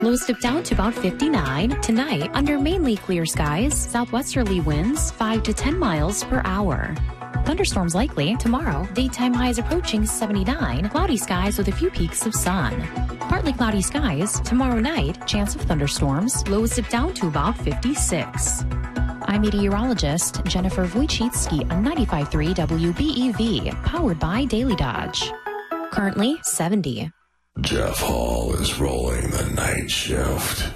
Lows dip down to about 59. Tonight, under mainly clear skies, southwesterly winds 5 to 10 miles per hour. Thunderstorms likely tomorrow. Daytime highs approaching 79. Cloudy skies with a few peaks of sun. Partly cloudy skies. Tomorrow night, chance of thunderstorms. Lows dip down to about 56. I'm meteorologist Jennifer Wojcicki on 95.3 WBEV, powered by Daily Dodge. Currently 70. Jeff Hall is rolling the night shift.